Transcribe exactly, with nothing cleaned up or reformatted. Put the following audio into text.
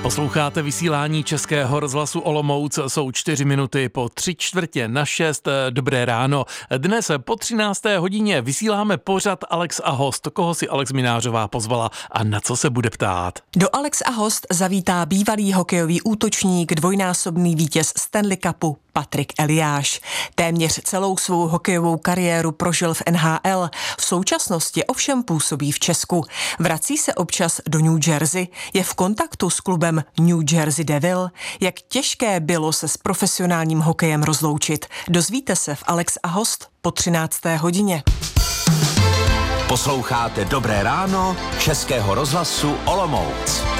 Posloucháte vysílání Českého rozhlasu Olomouc, jsou čtyři minuty po tři čtvrtě na šest. Dobré ráno. Dnes po třinácté hodině vysíláme pořad Alex a host. Koho si Alex Minářová pozvala a na co se bude ptát? Do Alex a host zavítá bývalý hokejový útočník, dvojnásobný vítěz Stanley Cupu Patrik Eliáš. Téměř celou svou hokejovou kariéru prožil v N H L. V současnosti ovšem působí v Česku. Vrací se občas do New Jersey, je v kontaktu s klubem New Jersey Devil. Jak těžké bylo se s profesionálním hokejem rozloučit, dozvíte se v Alex a host po třinácté hodině. Posloucháte Dobré ráno Českého rozhlasu Olomouc.